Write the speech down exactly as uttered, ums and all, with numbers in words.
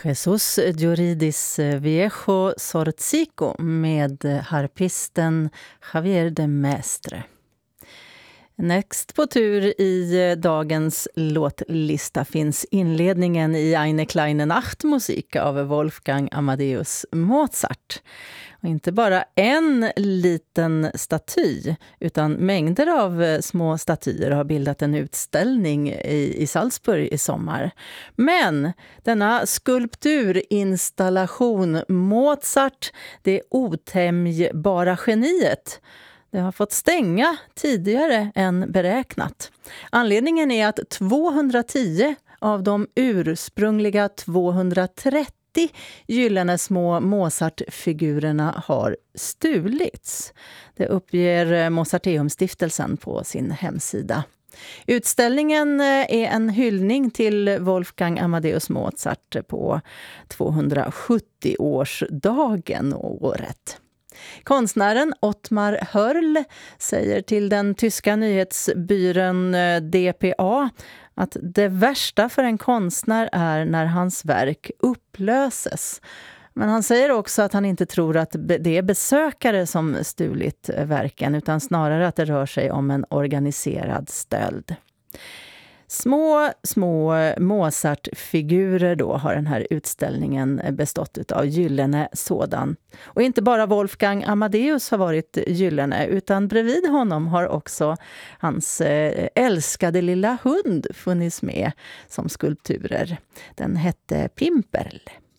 Jesus Juridis Viejo Sorzico med harpisten Javier de Mestre. Näst på tur i dagens låtlista finns inledningen i Eine kleine Nachtmusik av Wolfgang Amadeus Mozart. Och inte bara en liten staty utan mängder av små statyer har bildat en utställning i, i Salzburg i sommar. Men denna skulpturinstallation Mozart, det otämjbara geniet, det har fått stänga tidigare än beräknat. Anledningen är att tvåhundratio av de ursprungliga tvåhundratrettio gyllene små Mozart-figurerna har stulits. Det uppger Mozarteumstiftelsen på sin hemsida. Utställningen är en hyllning till Wolfgang Amadeus Mozart på tvåhundrasjuttio-årsdagen året. Konstnären Ottmar Hörl säger till den tyska nyhetsbyrån D P A att det värsta för en konstnär är när hans verk upplöses. Men han säger också att han inte tror att det är besökare som stulit verken utan snarare att det rör sig om en organiserad stöld. Små, små Mozart-figurer då har den här utställningen bestått av gyllene sådan. Och inte bara Wolfgang Amadeus har varit gyllene utan bredvid honom har också hans älskade lilla hund funnits med som skulpturer. Den hette Pimperl.